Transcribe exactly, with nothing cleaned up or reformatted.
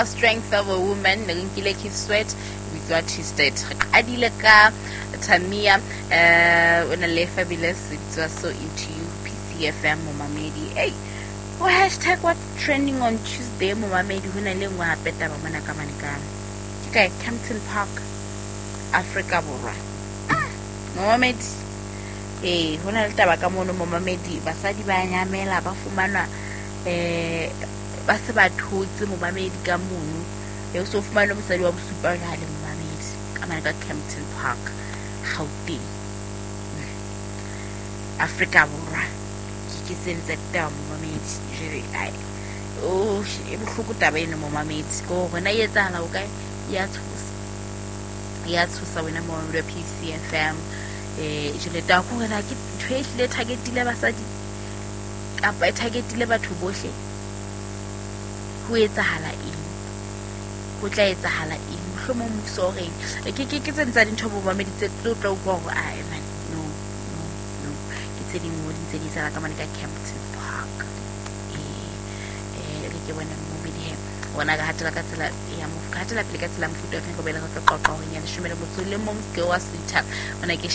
Strength of a Woman, Nkile Keith Sweat, with what twisted. Adileka, Tamia, uh, when I left Fabulous, it was so into you, P C F M, Momamedi. Hey, oh, hashtag what's trending on Tuesday, Momamedi, when I live with better Manaka Manika. Okay, Campton Park, Africa Bora. Momamedi. Eh, hona le taba ka mono Momamedi, basadi ba nyamela ba fumana eh ba se ba thotse Momamedi ka mono e so fumana mosadi wa bosupa ga le Momamedi ka mana ka Campton Park Gauteng Africa Bora ke sentse taba Momamedi jere ai oh e bohloko taba eno Momamedi go rena yetsa hala o kae ya thusa ya thusa wena mo wa P C F M eh jele ta go rena ke twele targetile basadi kapa e targetile batho bohle ho etsahala eng ho tla etsahala eng hlomo mmuso reng ke ke ke tsentsa dintho bo ba meditse tlo tlo go go ai man no no no ke tse ding mo dintse di sala ka mane ka Campton Park eh eh re ke bona mo bidi he bona ga hatela ka tsela ya mo ka hatela pele ka tsela mfuto fe go bela go qoqa go nya le shumela motso le mo mske wa sitha bona ke